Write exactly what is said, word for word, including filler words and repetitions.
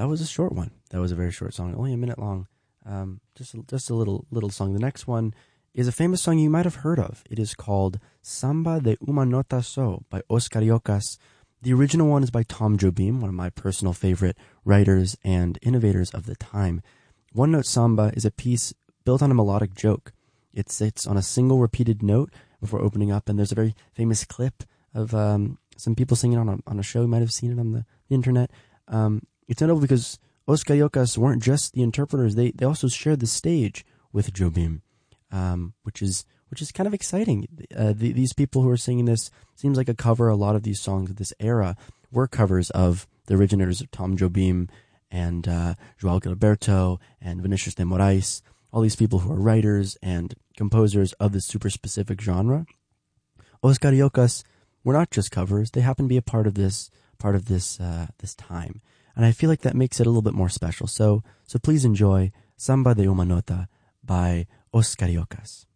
that was a short one. That was a very short song, only a minute long. Um, just a, just a little little song. The next one is a famous song you might have heard of. It is called Samba de Uma Nota So by Os Cariocas. The original one is by Tom Jobim, one of my personal favorite writers and innovators of the time. One Note Samba is a piece built on a melodic joke. It sits on a single repeated note before opening up, and there's a very famous clip of um, some people singing on a, on a show. You might have seen it on the, the internet. Um, it's notable because Os Cariocas weren't just the interpreters; they they also shared the stage with Jobim, um, which is which is kind of exciting. Uh, the, these people who are singing this seems like a cover. A lot of these songs of this era were covers of the originators of Tom Jobim and uh, João Gilberto and Vinicius de Moraes. All these people who are writers and composers of this super specific genre. Os Cariocas were not just covers; they happen to be a part of this part of this uh, this time, and I feel like that makes it a little bit more special. So, so please enjoy Samba de Uma Nota by Os Cariocas.